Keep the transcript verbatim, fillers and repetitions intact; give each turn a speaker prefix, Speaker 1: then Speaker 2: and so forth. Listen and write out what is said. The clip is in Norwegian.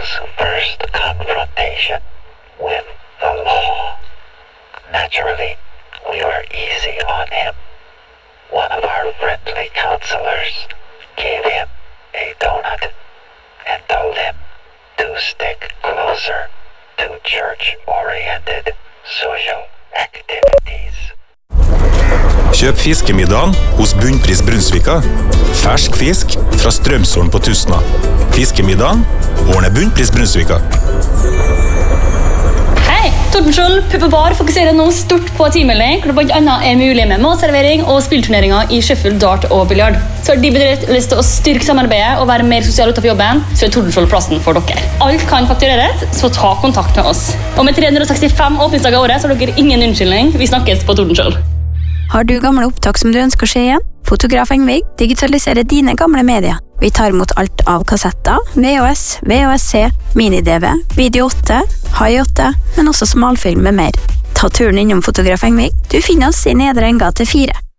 Speaker 1: Hugo's first confrontation with the law. Naturally, we were easy on him. One of our friendly counselors gave him a donut and told him to stick closer to church-oriented social activities.
Speaker 2: Kjøp fiskemiddagen hos Bunnpris Brunsvika. Fersk fisk fra Strømsholm på Tusna. Fiskemiddagen ordner Bunnpris Brunsvika.
Speaker 3: Hei, Tordenskjold Pub og Bar fokuserer nå stort på teammelding, hvor det blant annet er mulig med matservering og spillturneringer i Sheffield, dart og biljard. Så har de bedrift lyst til å styrke samarbeidet og være mer sosial utenfor jobben, så er Tordenskjold plassen for dere. Alt kan faktureres, så ta kontakt med oss. Og med tre hundre og sekstifem åpningsdager i året, så har dere ingen unnskyldning. Vi snakkes på Tordenskjold.
Speaker 4: Har du gamle opptak som du ønsker å se igjen? Fotograf Engvig digitaliserer dine gamle medier. Vi tar imot alt av kassetter, V H S, V H S C, mini-D V, Video åtte, High åtte, men også smalfilm med mer. Ta turen innom Fotograf Engvig. Du finner oss i Nedre Engate fire.